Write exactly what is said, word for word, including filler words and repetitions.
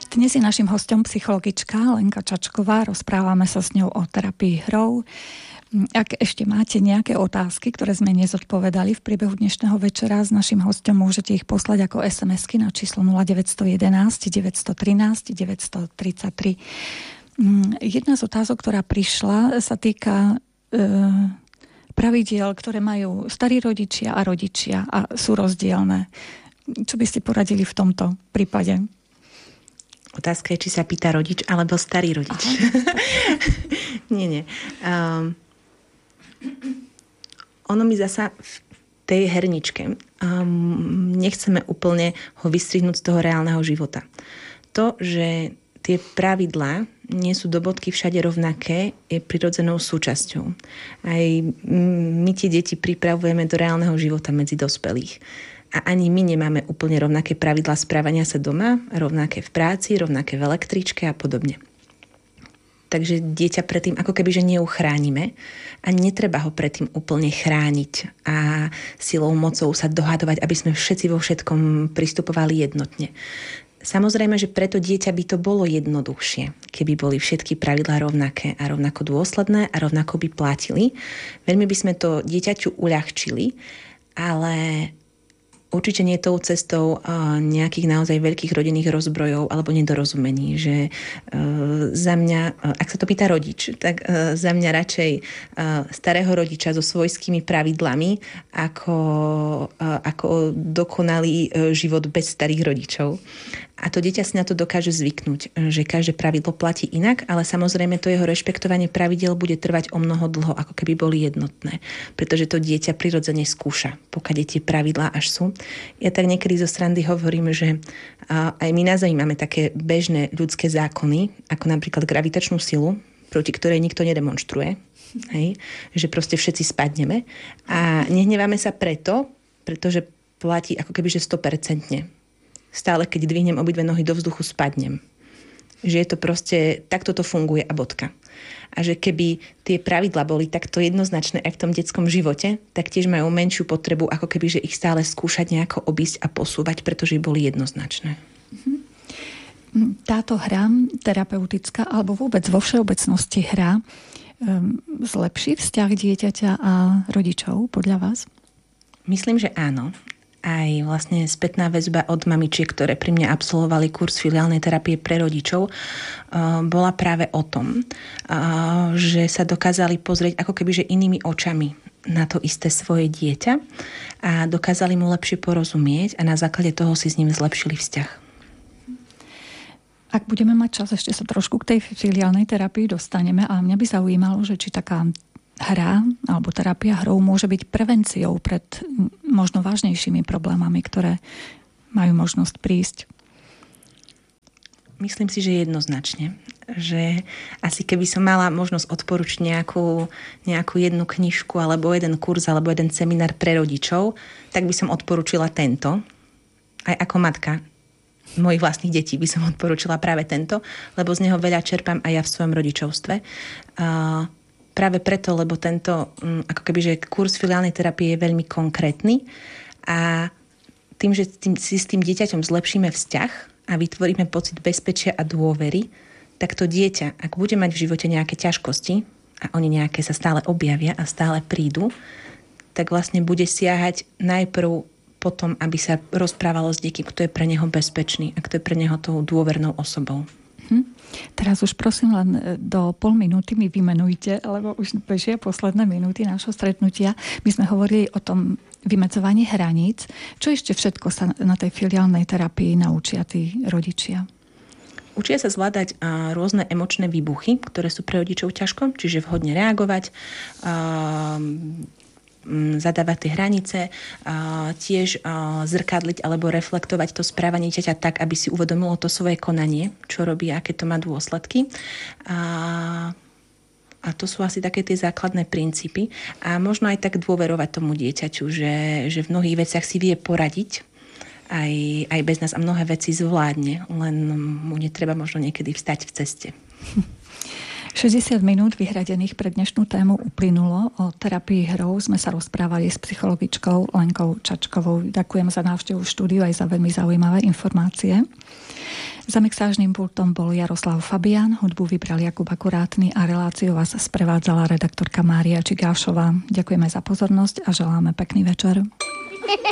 Dnes je našim hosťom psychologička Lenka Čačková. Rozprávame sa s ňou o terapii hrou. Ak ešte máte nejaké otázky, ktoré sme nezodpovedali v priebehu dnešného večera s našim hosťom, môžete ich poslať ako es em esky na číslo nula deväť jedna jedna, deväť jedna tri, deväť tri tri. Jedna z otázok, ktorá prišla, sa týka e, pravidiel, ktoré majú starí rodičia a rodičia a sú rozdielne. Čo by ste poradili v tomto prípade? Otázka je, či sa pýta rodič alebo starý rodič. nie, nie. Um, ono mi zasa v tej herničke um, nechceme úplne ho vystrihnúť z toho reálneho života. To, že tie pravidlá nie sú do bodky všade rovnaké, je prirodzenou súčasťou. Aj my tie deti pripravujeme do reálneho života medzi dospelých. A ani my nemáme úplne rovnaké pravidlá správania sa doma, rovnaké v práci, rovnaké v električke a podobne. Takže dieťa predtým ako keby, že neuchránime a netreba ho predtým úplne chrániť a silou, mocou sa dohadovať, aby sme všetci vo všetkom pristupovali jednotne. Samozrejme, že preto dieťa by to bolo jednoduchšie, keby boli všetky pravidlá rovnaké a rovnako dôsledné a rovnako by platili. Veľmi by sme to dieťaťu uľahčili, ale určite nie tou cestou uh, nejakých naozaj veľkých rodinných rozbrojov alebo nedorozumení, že uh, za mňa, uh, ak sa to pýta rodič, tak uh, za mňa radšej uh, starého rodiča so svojskými pravidlami ako, uh, ako dokonalý uh, život bez starých rodičov. A to dieťa si na to dokáže zvyknúť, že každé pravidlo platí inak, ale samozrejme to jeho rešpektovanie pravidel bude trvať o mnoho dlho, ako keby boli jednotné. Pretože to dieťa prirodzene skúša, pokiaľ tie pravidlá až sú. Ja tak niekedy zo srandy hovorím, že aj my na Zemi máme také bežné ľudské zákony, ako napríklad gravitačnú silu, proti ktorej nikto nedemonštruje. Hej? Že proste všetci spadneme. A nehneváme sa preto, pretože platí ako keby, že sto percent. Stále, keď dvihnem obidve nohy do vzduchu, spadnem. Že je to proste, takto to funguje a bodka. A že keby tie pravidlá boli takto jednoznačné aj v tom detskom živote, tak tiež majú menšiu potrebu, ako keby, že ich stále skúšať nejako obísť a posúvať, pretože boli jednoznačné. Táto hra, terapeutická, alebo vôbec vo všeobecnosti hra, zlepší vzťah dieťaťa a rodičov, podľa vás? Myslím, že áno. Aj vlastne spätná väzba od mamičiek, ktoré pri mne absolvovali kurz filiálnej terapie pre rodičov, bola práve o tom, že sa dokázali pozrieť ako keby že inými očami na to isté svoje dieťa a dokázali mu lepšie porozumieť a na základe toho si s ním zlepšili vzťah. Ak budeme mať čas, ešte sa trošku k tej filiálnej terapii dostaneme, ale mňa by zaujímalo, že či taká hra alebo terapia hrou môže byť prevenciou pred možno vážnejšími problémami, ktoré majú možnosť prísť. Myslím si, že jednoznačne. Že asi keby som mala možnosť odporučiť nejakú, nejakú jednu knižku alebo jeden kurz alebo jeden seminár pre rodičov, tak by som odporučila tento. Aj ako matka mojich vlastných detí by som odporučila práve tento, lebo z neho veľa čerpám aj ja v svojom rodičovstve. Uh, Práve preto, lebo tento ako keby, že kurz filiálnej terapie je veľmi konkrétny a tým, že tým, si s tým dieťaťom zlepšíme vzťah a vytvoríme pocit bezpečia a dôvery, tak to dieťa, ak bude mať v živote nejaké ťažkosti a oni nejaké sa stále objavia a stále prídu, tak vlastne bude siahať najprv potom, aby sa rozprávalo s niekým, kto je pre neho bezpečný a kto je pre neho tou dôvernou osobou. Hm. Teraz už prosím len do pol minúty mi vymenujte, lebo už bežia posledné minúty nášho stretnutia. My sme hovorili o tom vymedzovaní hraníc. Čo ešte všetko sa na tej filiálnej terapii naučia tí rodičia? Učia sa zvládať a, rôzne emočné výbuchy, ktoré sú pre rodičov ťažko, čiže vhodne reagovať, a, zadávať tie hranice, a tiež a zrkadliť alebo reflektovať to správanie dieťaťa tak, aby si uvedomilo to svoje konanie, čo robí, aké to má dôsledky. A, a to sú asi také tie základné princípy. A možno aj tak dôverovať tomu dieťaťu, že, že v mnohých veciach si vie poradiť aj, aj bez nás a mnohé veci zvládne, len mu netreba možno niekedy vstať v ceste. šesťdesiat minút vyhradených pre dnešnú tému uplynulo. O terapii hrou sme sa rozprávali s psychologičkou Lenkou Čačkovou. Ďakujem za návštevu v štúdiu aj za veľmi zaujímavé informácie. Za mixážnym pultom bol Jaroslav Fabián, hudbu vybral Jakub Akurátny a reláciu vás sprevádzala redaktorka Mária Čigášová. Ďakujeme za pozornosť a želáme pekný večer.